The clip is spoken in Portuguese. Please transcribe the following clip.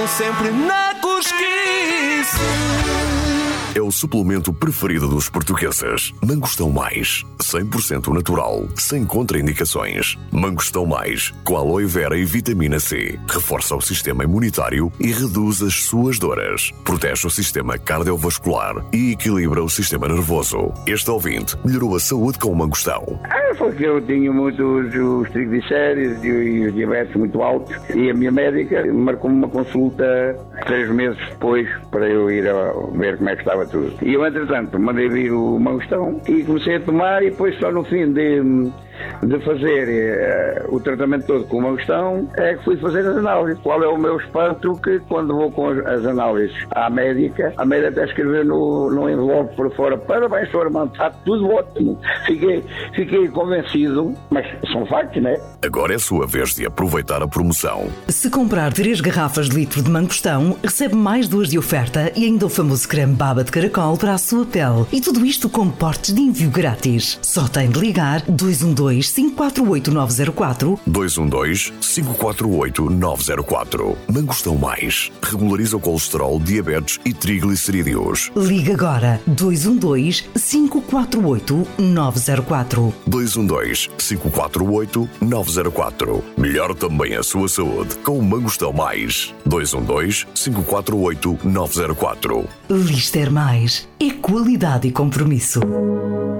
sempre na cosquice. É o suplemento preferido dos portugueses. Mangostão Mais, 100% natural, sem contraindicações. Mangostão Mais, com aloe vera e vitamina C. Reforça o sistema imunitário e reduz as suas dores. Protege o sistema cardiovascular e equilibra o sistema nervoso. Este ouvinte melhorou a saúde com o mangostão. Foi que eu tinha muitos os triglicéridos e os diabetes muito altos. E a minha médica marcou-me uma consulta 3 meses depois para eu ir a ver como é que estava tudo. E eu, entretanto, mandei vir o mangostão e comecei a tomar, e depois só no fim de fazer o tratamento todo com o mangostão é que fui fazer as análises. Qual é o meu espanto? Que quando vou com as análises à médica, a médica até escreveu no envelope por fora: parabéns, Sr. Armando, está tudo ótimo. Fiquei convencido, mas são factos, não é? Agora é a sua vez de aproveitar a promoção. Se comprar 3 garrafas de litro de mangostão, recebe mais 2 de oferta e ainda o famoso creme baba de caracol para a sua pele. E tudo isto com portes de envio grátis. Só tem de ligar 212-548-904. 212-548-904. Mangostão Mais. Regulariza o colesterol, diabetes e triglicerídeos. Liga agora 212-548-904. 212-548-904. Melhor também a sua saúde com o Mangostão Mais. 212-548-904. Lister Mais é qualidade e compromisso.